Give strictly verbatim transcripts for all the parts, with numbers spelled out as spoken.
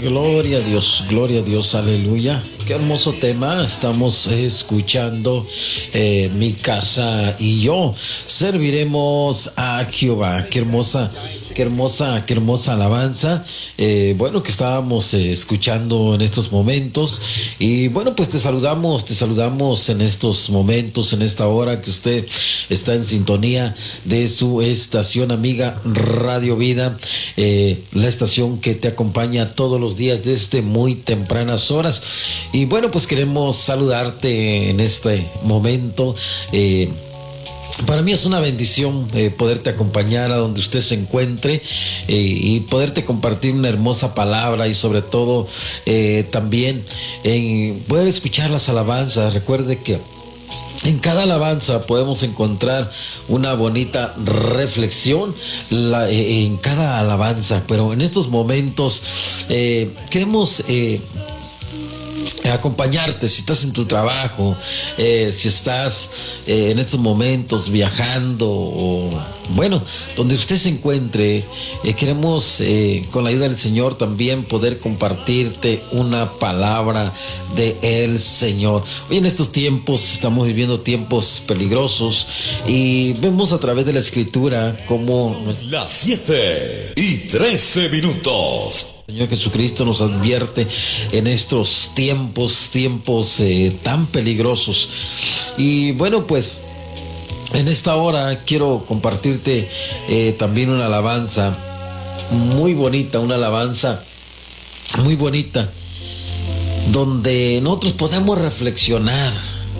Gloria a Dios, gloria a Dios, aleluya. Qué hermoso tema estamos escuchando. eh, Mi casa y yo serviremos a Jehová. Qué hermosa, qué hermosa, qué hermosa alabanza. Eh, bueno, que estábamos eh, escuchando en estos momentos. Y bueno, pues te saludamos, te saludamos en estos momentos, en esta hora que usted está en sintonía de su estación amiga Radio Vida, eh, la estación que te acompaña todos los días desde muy tempranas horas. Y bueno, pues queremos saludarte en este momento. Eh, Para mí es una bendición eh, poderte acompañar a donde usted se encuentre eh, y poderte compartir una hermosa palabra, y sobre todo eh, también en poder escuchar las alabanzas. Recuerde que en cada alabanza podemos encontrar una bonita reflexión la, eh, en cada alabanza, pero en estos momentos eh, queremos eh, acompañarte. Si estás en tu trabajo, eh, si estás eh, en estos momentos viajando, o bueno, donde usted se encuentre, eh, queremos eh, con la ayuda del Señor también poder compartirte una palabra de el Señor. Hoy en estos tiempos estamos viviendo tiempos peligrosos y vemos a través de la Escritura como las siete y trece minutos. Señor Jesucristo nos advierte en estos tiempos, tiempos eh, tan peligrosos. Y bueno, pues en esta hora quiero compartirte eh, también una alabanza muy bonita, una alabanza muy bonita, donde nosotros podemos reflexionar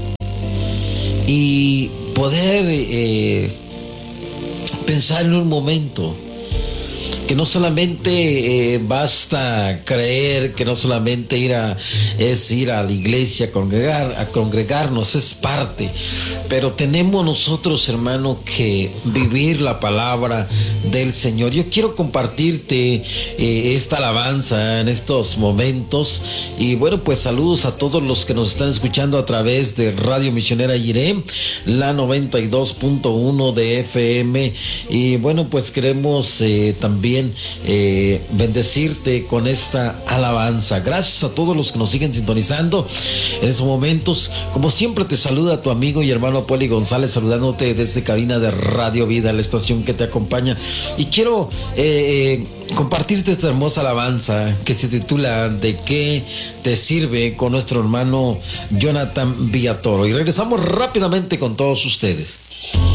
y poder eh, pensar en un momento que no solamente eh, basta creer, que no solamente ir a, es ir a la iglesia a congregar, a congregarnos, es parte, pero tenemos nosotros, hermano, que vivir la palabra del Señor. Yo quiero compartirte eh, esta alabanza en estos momentos. Y bueno, pues saludos a todos los que nos están escuchando a través de Radio Misionera Jireh, la noventa y dos punto uno de F M. Y bueno, pues queremos eh, también Eh, bendecirte con esta alabanza. Gracias a todos los que nos siguen sintonizando en estos momentos. Como siempre, te saluda tu amigo y hermano Poli González, saludándote desde cabina de Radio Vida, la estación que te acompaña. Y quiero eh, compartirte esta hermosa alabanza que se titula ¿De qué te sirve?, con nuestro hermano Jonathan Villatoro. Y regresamos rápidamente con todos ustedes.